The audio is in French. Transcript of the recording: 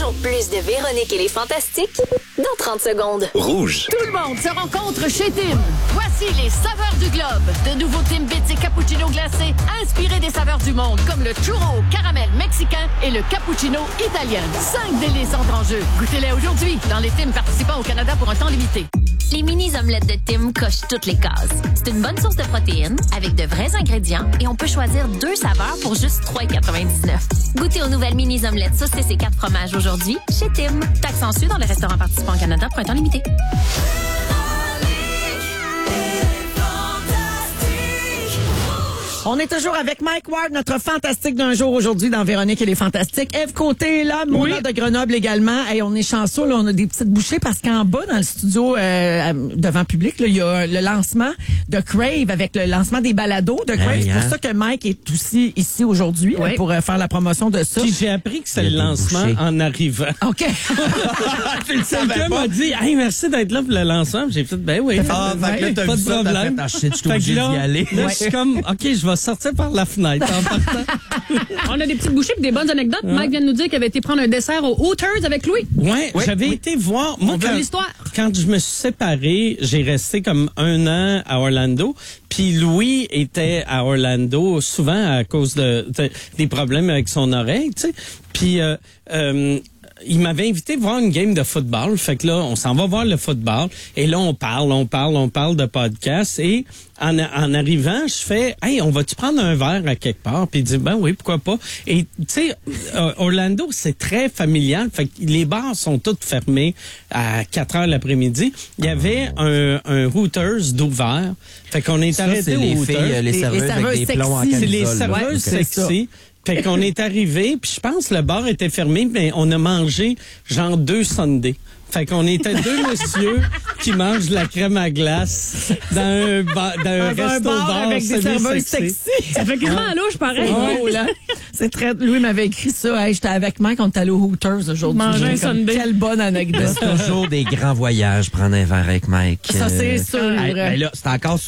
Toujours plus de Véronique et les Fantastiques dans 30 secondes. Rouge. Tout le monde se rencontre chez Tim. Voici les saveurs du globe. De nouveaux Timbits et cappuccino glacés inspirés des saveurs du monde, comme le churro caramel mexicain et le cappuccino italien. 5 délices entrent en jeu. Goûtez-les aujourd'hui dans les Tim participants au Canada pour un temps limité. Les mini-omelettes de Tim cochent toutes les cases. C'est une bonne source de protéines avec de vrais ingrédients et on peut choisir 2 saveurs pour juste 3,99. Goûtez aux nouvelles mini-omelettes saucisses et 4 fromages aujourd'hui chez Tim. Taxe en su dans les restaurants participants au Canada pour un temps limité. On est toujours avec Mike Ward, notre fantastique d'un jour aujourd'hui dans Véronique et les Fantastiques. Ève Côté est là, Mona de Grenoble également. Hey, on est chanceux, là, on a des petites bouchées parce qu'en bas, dans le studio, devant public, là, il y a le lancement de Crave avec le lancement des balados de Crave. C'est pour ça que Mike est aussi ici aujourd'hui pour faire la promotion de ça. Puis j'ai appris que c'est le lancement en arrivant. OK. Quelqu'un m'a dit, hey, merci d'être là pour le lancement. J'ai fait, ben oui. Fait que là, t'as pas vu de ça, problème. t'as fait, je suis obligé d'y aller. Là, je suis comme, OK, je vais sortir par la fenêtre en partant. On a des petites bouchées et des bonnes anecdotes. Mike vient de nous dire qu'il avait été prendre un dessert au Hooters avec Louis. Ouais, j'avais été voir. Moi, quand je me suis séparé, j'ai resté comme 1 an à Orlando. Puis Louis était à Orlando souvent à cause des problèmes avec son oreille, tu sais. Puis il m'avait invité voir une game de football. Fait que là, on s'en va voir le football. Et là, on parle de podcast. Et en arrivant, je fais, hey, on va-tu prendre un verre à quelque part? Puis il dit, ben oui, pourquoi pas? Et tu sais, Orlando, c'est très familial. Fait que les bars sont tous fermés à 4 heures l'après-midi. Il y avait un Hooters d'ouvert. Fait qu'on est arrêté au Hooters. Les serveuses avec des plombs en camisole. C'est les serveuses sexy. Fait qu'on est arrivé, puis je pense que le bar était fermé, mais on a mangé genre 2 sundaes. Fait qu'on était 2 messieurs qui mangent de la crème à glace dans un resto-bar avec des serveuses sexy. Ça fait quasiment à louche, pareil. Oh, là. C'est très. Louis m'avait écrit ça. Hey, j'étais avec Mike, on est allé au Hooters aujourd'hui. Manger un sundae. Quelle bonne anecdote. C'est toujours des grands voyages, prendre un verre avec Mike. Ça, c'est sûr. Ben là, c'est encore